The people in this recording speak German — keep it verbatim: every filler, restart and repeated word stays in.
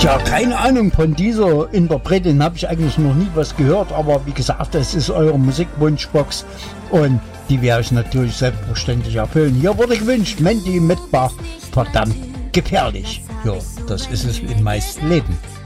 Tja, keine Ahnung, von dieser Interpretin habe ich eigentlich noch nie was gehört, aber wie gesagt, das ist eure Musikwunschbox und die werde ich natürlich selbstverständlich erfüllen. Hier wurde gewünscht, Mandy mit Bach, verdammt gefährlich. Ja, das ist es im meisten Leben.